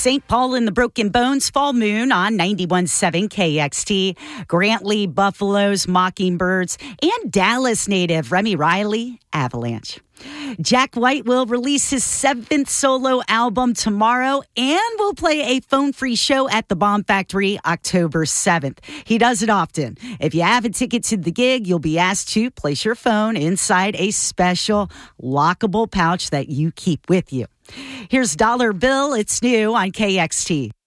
St. Paul and the Broken Bones, Fall Moon on 91.7 KXT. Grantley, Buffaloes, Mockingbirds, and Dallas native Remy Riley, Avalanche. Jack White will release his 7th solo album tomorrow and will play a phone-free show at the Bomb Factory October 7th. He does it often. If you have a ticket to the gig, you'll be asked to place your phone inside a special lockable pouch that you keep with you. Here's Dollar Bill. It's new on KXT.